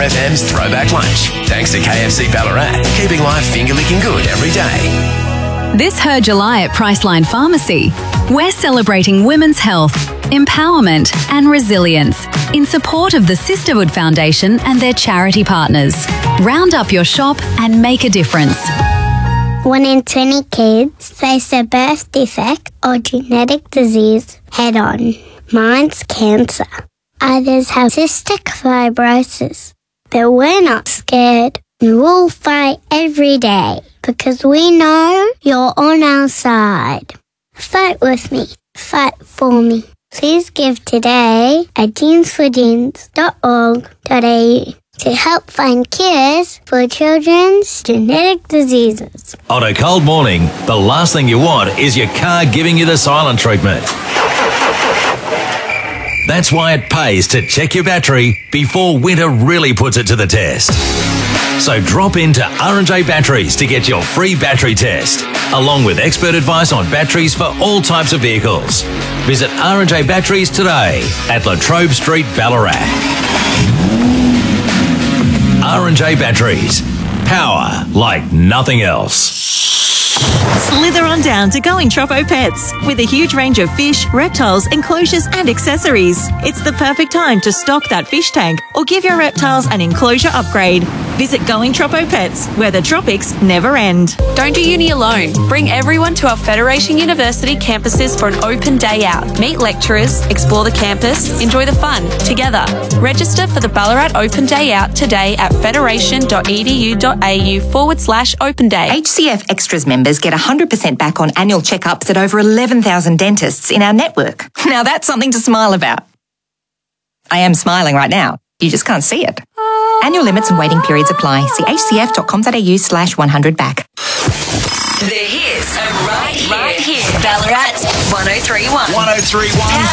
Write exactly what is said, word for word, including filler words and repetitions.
F M's Throwback Lunch. Thanks to K F C Ballarat, keeping life finger-licking good every day. This Her July at Priceline Pharmacy. We're celebrating women's health, empowerment and resilience in support of the Sisterhood Foundation and their charity partners. Round up your shop and make a difference. One in twenty kids face a birth defect or genetic disease head-on. Mine's cancer. Others have cystic fibrosis. But we're not scared. We'll fight every day because we know you're on our side. Fight with me. Fight for me. Please give today at jeans for jeans dot org dot a u to help find cures for children's genetic diseases. On a cold morning, the last thing you want is your car giving you the silent treatment. That's why it pays to check your battery before winter really puts it to the test. So drop into R and J Batteries to get your free battery test, along with expert advice on batteries for all types of vehicles. Visit R and J Batteries today at Latrobe Street, Ballarat. R and J Batteries. Power like nothing else. Slither on down to Going Troppo Pets. With a huge range of fish, reptiles, enclosures and accessories. It's the perfect time to stock that fish tank or give your reptiles an enclosure upgrade. Visit Going Troppo Pets, where the tropics never end. Don't do uni alone. Bring everyone to our Federation University campuses for an open day out. Meet lecturers, explore the campus, enjoy the fun together. Register for the Ballarat Open Day Out today at federation.edu.au forward slash open day. H C F Extras members get one hundred percent back on annual checkups at over eleven thousand dentists in our network. Now that's something to smile about. I am smiling right now. You just can't see it. Annual limits and waiting periods apply. See hcf.com.au slash 100 back. The hits are right here. Right here. Ballarat one oh three point one. one oh three point one.